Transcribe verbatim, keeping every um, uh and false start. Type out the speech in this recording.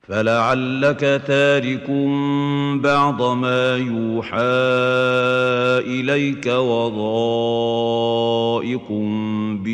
فلعلك تارك بعض ما يوحى إليك وضائق به